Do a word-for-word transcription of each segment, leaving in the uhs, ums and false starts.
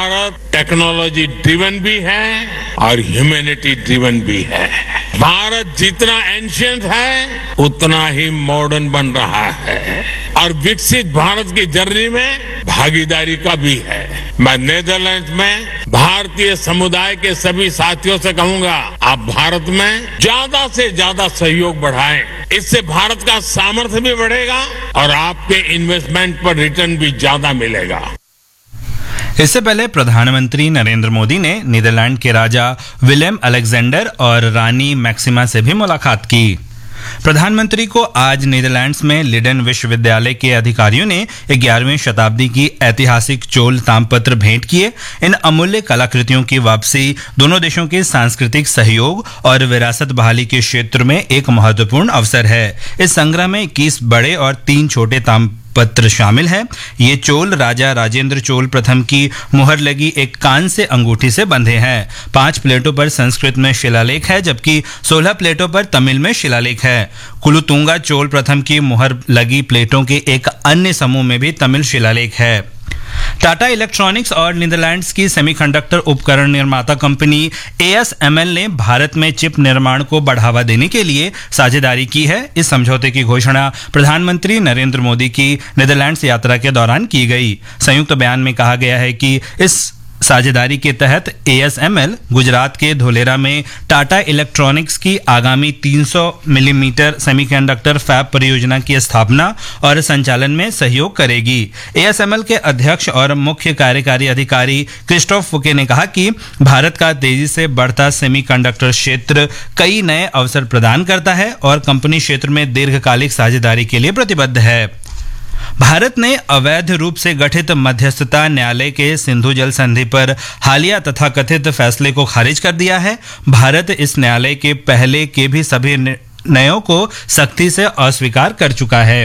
Bharat technology driven भी है और ह्यूमैनिटी ड्रिवन भी है। भारत जितना एंशिएंट है उतना ही मॉडर्न बन रहा है और विकसित भारत की जर्नी में भागीदारी का भी है। मैं नेदरलैंड्स में भारतीय समुदाय के सभी साथियों से कहूंगा, आप भारत में ज्यादा से ज्यादा सहयोग बढ़ाएं। इससे भारत का सामर्थ्य भी बढ़ेगा और आपके इन्वेस्टमेंट पर रिटर्न भी ज्यादा मिलेगा। इससे पहले प्रधानमंत्री नरेंद्र मोदी ने नीदरलैंड के राजा विलेम अलेक्जेंडर और रानी मैक्सिमा से भी मुलाकात की। प्रधानमंत्री को आज नीदरलैंड्स में लीडेन विश्वविद्यालय के अधिकारियों ने ग्यारहवीं शताब्दी की ऐतिहासिक चोल ताम्रपत्र भेंट किए। इन अमूल्य कलाकृतियों की वापसी दोनों देशों के सांस्कृतिक सहयोग और विरासत बहाली के क्षेत्र में एक महत्वपूर्ण अवसर है। इस संग्रह में इक्कीस बड़े और तीन छोटे ताम्र पत्र शामिल है। ये चोल राजा राजेंद्र चोल प्रथम की मुहर लगी एक कान से अंगूठी से बंधे हैं। पांच प्लेटों पर संस्कृत में शिलालेख है जबकि सोलह प्लेटों पर तमिल में शिलालेख है। कुलुतुंगा चोल प्रथम की मुहर लगी प्लेटों के एक अन्य समूह में भी तमिल शिलालेख है। टाटा इलेक्ट्रॉनिक्स और नीदरलैंड्स की सेमीकंडक्टर उपकरण निर्माता company A S M L ने भारत में चिप निर्माण को बढ़ावा देने के लिए साझेदारी की है। इस समझौते की घोषणा प्रधानमंत्री नरेंद्र मोदी की नीदरलैंड्स यात्रा के दौरान की गई। संयुक्त बयान में कहा गया है कि इस साझेदारी के तहत A S M L Gujarat के धोलेरा में टाटा इलेक्ट्रॉनिक्स की आगामी तीन सौ मिलीमीटर सेमीकंडक्टर फैब परियोजना की स्थापना और संचालन में सहयोग करेगी। ए एस एम एल के अध्यक्ष और मुख्य कार्यकारी अधिकारी क्रिस्टोफ फुके ने कहा कि भारत का तेजी से बढ़ता सेमीकंडक्टर क्षेत्र कई नए अवसर प्रदान करता है और कंपनी क्षेत्र में दीर्घकालिक साझेदारी के लिए प्रतिबद्ध है। भारत ने अवैध रूप से गठित मध्यस्थता न्यायालय के सिंधु जल संधि पर हालिया तथाकथित फैसले को खारिज कर दिया है। भारत इस न्यायालय के पहले के भी सभी निर्णयों को सख्ती से अस्वीकार कर चुका है।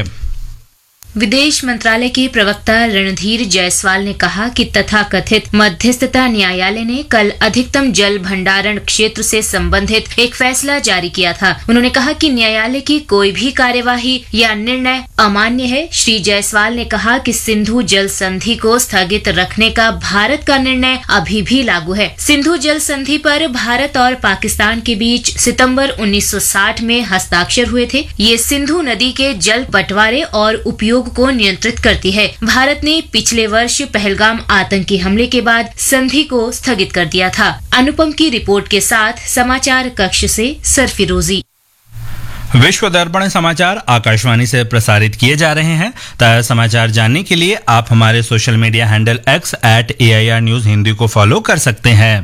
विदेश मंत्रालय के प्रवक्ता रणधीर जायसवाल ने कहा कि तथाकथित मध्यस्थता न्यायालय ने कल अधिकतम जल भंडारण क्षेत्र से संबंधित एक फैसला जारी किया था। उन्होंने कहा कि न्यायालय की कोई भी कार्यवाही या निर्णय अमान्य है। श्री जायसवाल ने कहा कि सिंधु जल संधि को स्थगित रखने का भारत का निर्णय अभी भी लागू है। सिंधु जल संधि पर भारत और पाकिस्तान के बीच सितंबर उन्नीस सौ साठ में हस्ताक्षर हुए थे। ये सिंधु नदी के जल बंटवारे और उपयोग को नियंत्रित करती है। भारत ने पिछले वर्ष पहलगाम आतंकी हमले के बाद संधि को स्थगित कर दिया था। अनुपम की रिपोर्ट के साथ समाचार कक्ष से सरफिरोजी। विश्व दर्पण समाचार आकाशवाणी से प्रसारित किए जा रहे हैं। ताज़ा समाचार जानने के लिए आप हमारे social media handle x eight A I R news Hindi को फॉलो कर सकते हैं।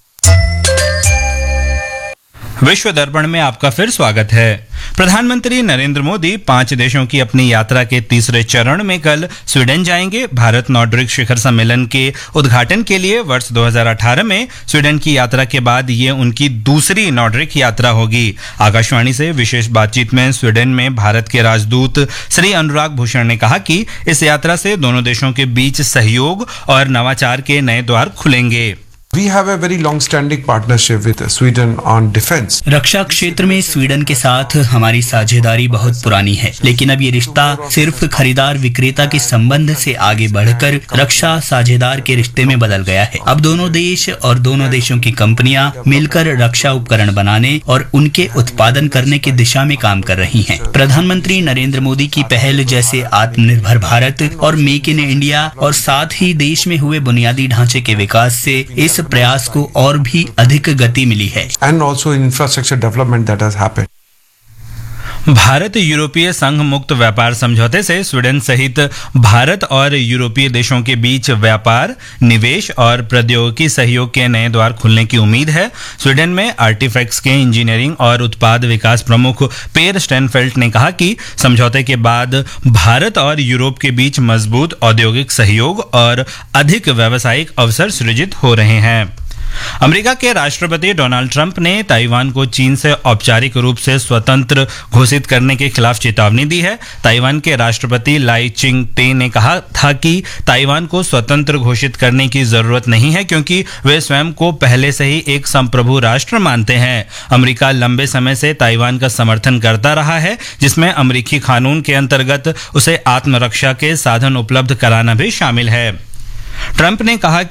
विश्व दर्पण में आपका फिर स्वागत है। प्रधानमंत्री नरेंद्र मोदी पांच देशों की अपनी यात्रा के तीसरे चरण में कल स्वीडन जाएंगे। भारत नॉर्डिक शिखर सम्मेलन के उद्घाटन के लिए वर्ष दो हज़ार अठारह में स्वीडन की यात्रा के बाद ये उनकी दूसरी नॉर्डिक यात्रा होगी। आकाशवाणी से विशेष बातचीत में स्वीडन में भारत के राजदूत श्री अनुराग भूषण ने कहा कि इस यात्रा से दोनों देशों के बीच सहयोग और नवाचार के नए द्वार खुलेंगे। We have a very long-standing partnership with Sweden on defense. रक्षा क्षेत्र में स्वीडन के साथ हमारी साझेदारी बहुत पुरानी है, लेकिन अब ये रिश्ता सिर्फ खरीदार विक्रेता के संबंध से आगे बढ़कर रक्षा साझेदार के रिश्ते में बदल गया है। अब दोनों देश और दोनों देशों की कंपनियां मिलकर रक्षा उपकरण बनाने और उनके उत्पादन करने की दिशा में काम कर रही हैं। प्रधानमंत्री नरेंद्र मोदी की पहल जैसे आत्मनिर्भर भारत और मेक इन इंडिया और साथ ही देश में हुए बुनियादी ढांचे के विकास से इस प्रयास को और भी अधिक गति मिली है। And also infrastructure development that has happened. Bharat यूरोपीय संघ मुक्त व्यापार समझौते से स्वीडन सहित भारत और यूरोपीय देशों के बीच व्यापार, निवेश और प्रौद्योगिकी सहयोग के नए द्वार खुलने की उम्मीद है। स्वीडन में आर्टिफैक्ट्स के इंजीनियरिंग और उत्पाद विकास प्रमुख पेर स्टेनफेल्ट ने कहा कि समझौते के बाद भारत और यूरोप के बीच मजबूत औद्योगिक सहयोग और अधिक व्यावसायिक अवसर सृजित हो रहे हैं। अमेरिका के राष्ट्रपति डोनाल्ड ट्रंप ने ताइवान को चीन से औपचारिक रूप से स्वतंत्र घोषित करने के खिलाफ चेतावनी दी है। ताइवान के राष्ट्रपति लाई चिंग ते ने कहा था कि ताइवान को स्वतंत्र घोषित करने की जरूरत नहीं है क्योंकि वे स्वयं को पहले से ही एक संप्रभु राष्ट्र मानते हैं। अमेरिका लंबे समय से ताइवान का समर्थन करता रहा है, जिसमें अमेरिकी कानून के अंतर्गत उसे आत्मरक्षा के साधन उपलब्ध कराना भी शामिल है। ट्रंप ने कहा